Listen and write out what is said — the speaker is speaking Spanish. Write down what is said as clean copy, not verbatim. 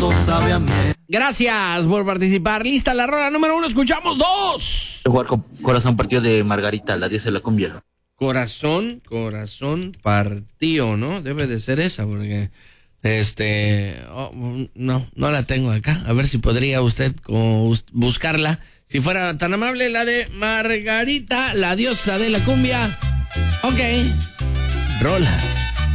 todo sabe a miel. Gracias por participar. Lista la rola número 1, escuchamos 2. Jugar con Corazón Partido de Margarita, la diosa de la cumbia. Corazón partido, ¿no? Debe de ser esa, porque no la tengo acá. A ver si podría usted buscarla. Si fuera tan amable, la de Margarita, la diosa de la cumbia. Ok. Rola.